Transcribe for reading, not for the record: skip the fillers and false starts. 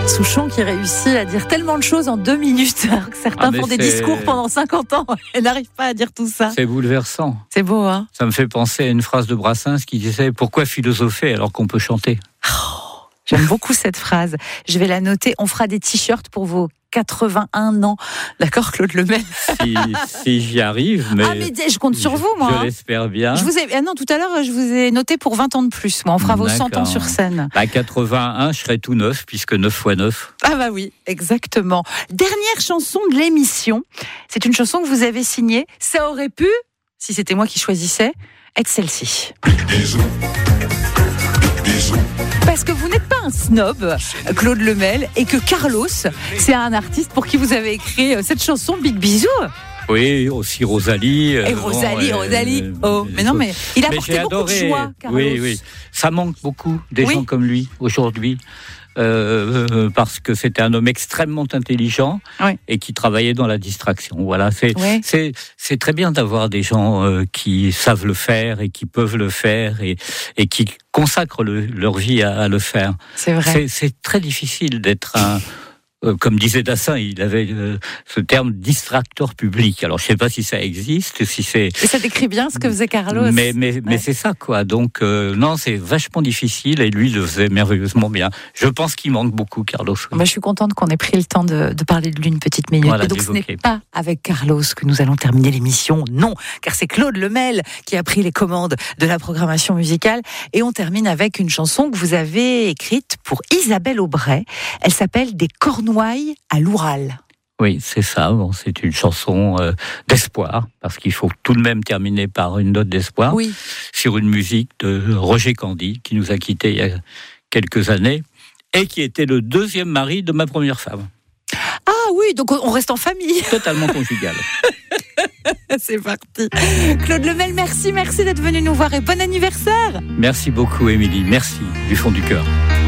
Souchon qui réussit à dire tellement de choses en 2 minutes, alors que certains font des discours pendant 50 ans et n'arrivent pas à dire tout ça. C'est bouleversant. C'est beau, hein ? Ça me fait penser à une phrase de Brassens qui disait « Pourquoi philosopher alors qu'on peut chanter ?» J'aime beaucoup cette phrase. Je vais la noter. On fera des t-shirts pour vos 81 ans. D'accord, Claude Lemel ? Si j'y arrive, mais... Ah, mais je compte sur vous, moi. Je l'espère bien. Non, tout à l'heure, je vous ai noté pour 20 ans de plus. Moi, on fera vos 100 ans sur scène. 81, je serai tout neuf, puisque 9 x 9. Ah bah oui, exactement. Dernière chanson de l'émission. C'est une chanson que vous avez signée. Ça aurait pu, si c'était moi qui choisissais, être celle-ci. Parce que vous n'êtes pas un snob, Claude Lemel, et que Carlos, c'est un artiste pour qui vous avez écrit cette chanson Big Bisou. Oui, aussi Rosalie. Et Rosalie. Mais non, mais il a apporté beaucoup de joie, Carlos. Oui. Ça manque beaucoup des gens comme lui aujourd'hui. Parce que c'était un homme extrêmement intelligent et qui travaillait dans la distraction. Voilà, c'est très bien d'avoir des gens qui savent le faire et qui peuvent le faire et qui consacrent leur vie à le faire. C'est vrai. C'est très difficile d'être comme disait Dassin, il avait ce terme distracteur public. Alors je sais pas si ça existe, si c'est. Et ça décrit bien ce que faisait Carlos. Mais c'est ça quoi. Donc non, c'est vachement difficile et lui le faisait merveilleusement bien. Je pense qu'il manque beaucoup Carlos. Je suis contente qu'on ait pris le temps de parler de lui une petite minute. Voilà, et donc ce n'est pas avec Carlos que nous allons terminer l'émission, non, car c'est Claude Lemel qui a pris les commandes de la programmation musicale. Et on termine avec une chanson que vous avez écrite pour Isabelle Aubray. Elle s'appelle Des Cornouailles à l'Oural. Oui, c'est ça. Bon, c'est une chanson d'espoir, parce qu'il faut tout de même terminer par une note d'espoir sur une musique de Roger Candy, qui nous a quittés il y a quelques années, et qui était le 2e mari de ma première femme. Ah oui, donc on reste en famille. Totalement conjugal. C'est parti. Claude Lemel, merci d'être venu nous voir et bon anniversaire. Merci beaucoup, Émilie. Merci du fond du cœur.